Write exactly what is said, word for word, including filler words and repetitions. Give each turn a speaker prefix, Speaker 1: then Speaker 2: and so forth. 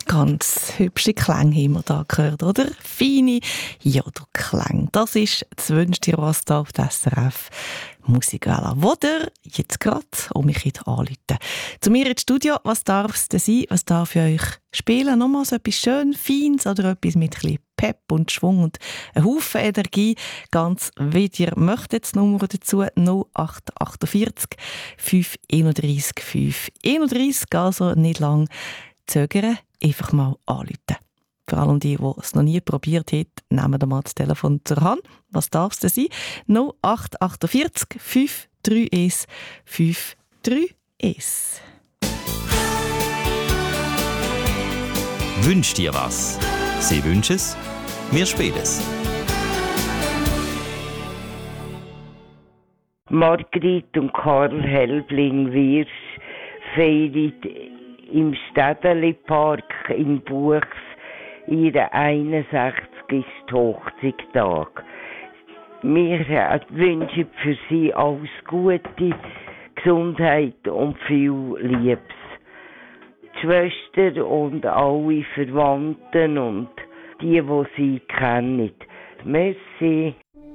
Speaker 1: Ganz hübsche Klänge haben wir da gehört, oder? Feine Jodelklänge. Das ist das «Wünsch dir was» da auf der S R F Musikwelle. Wo ihr jetzt gerade um mich anrufen. Zu mir ins Studio, was darf es denn sein? Was darf ich euch spielen? Nochmal so etwas schön Feines oder etwas mit ein bisschen Pep und Schwung und ein Haufen Energie. Ganz wie ihr möchtet. Das Nummer dazu null acht achtundvierzig fünf einunddreißig fünf einunddreißig. Also nicht lang zögern, einfach mal anrufen. Vor allem die, die es noch nie probiert haben, nehmen mal das Telefon zur Hand. Was darf es denn sein? null acht achtundvierzig fünf drei eins fünf drei eins.
Speaker 2: Wünsch dir was? Sie wünschen es, wir spielen es.
Speaker 3: Margrit und Karl Helbling-Wirsch feiern im Städeli-Park in Buchs ihren einundsechzigsten Hochzeitstag. Wir wünschen für sie alles Gute, Gesundheit und viel Liebes. Die Schwester und alle Verwandten und die, die sie kennen. Merci.